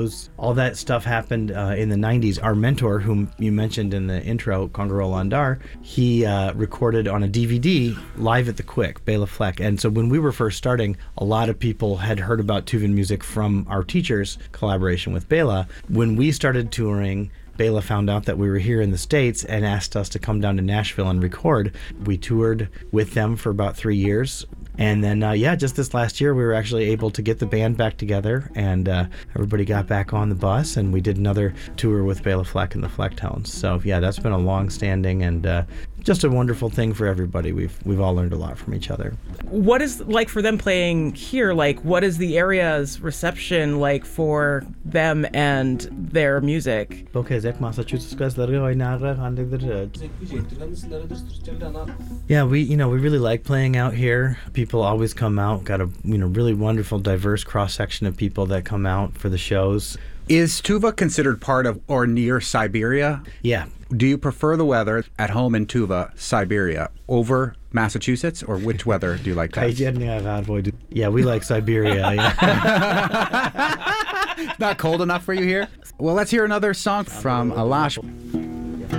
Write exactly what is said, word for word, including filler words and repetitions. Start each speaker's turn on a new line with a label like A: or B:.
A: All that stuff happened uh, in the nineties. Our mentor, whom you mentioned in the intro, Congar Landar, he uh, recorded on a D V D live at the Quick, Bela Fleck. And so when we were first starting, a lot of people had heard about Tuvan music from our teachers' collaboration with Bela. When we started touring, Bela found out that we were here in the States and asked us to come down to Nashville and record. We toured with them for about three years. And then, uh, yeah, just this last year, we were actually able to get the band back together, and uh, everybody got back on the bus, and we did another tour with Bela Fleck and the Flecktones. So, yeah, that's been a long-standing and uh, just a wonderful thing for everybody. We've we've all learned a lot from each other.
B: What is like for them playing here? Like, what is the area's reception like for them and their music?
A: Yeah, we you know we really like playing out here. People always come out. Got a you know really wonderful, diverse cross section of people that come out for the shows.
C: Is Tuva considered part of or near Siberia?
A: Yeah.
C: Do you prefer the weather at home in Tuva, Siberia, over Massachusetts, or which weather do you like best?
A: Yeah, we like Siberia. Yeah.
C: Not cold enough for you here? Well, let's hear another song from Alash.